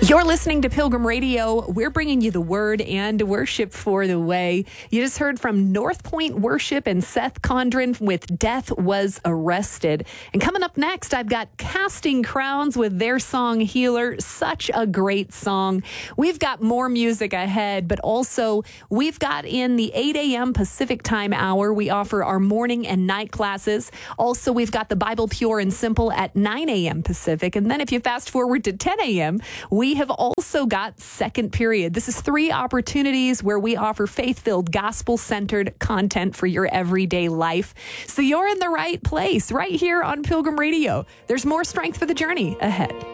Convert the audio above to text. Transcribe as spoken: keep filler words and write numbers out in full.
You're listening to Pilgrim Radio. We're bringing you the word and worship for the way. You just heard from North Point Worship and Seth Condren with Death Was Arrested. And coming up next, I've got Casting Crowns with their song Healer. Such a great song. We've got more music ahead, but also we've got in the eight a.m. Pacific time hour, we offer our morning and night classes. Also, we've got the Bible Pure and Simple at nine a.m. Pacific. And then if you fast forward to ten a.m., we have also got second period. This is three opportunities where we offer faith-filled, gospel-centered content for your everyday life. So you're in the right place right here on Pilgrim Radio. There's more strength for the journey ahead.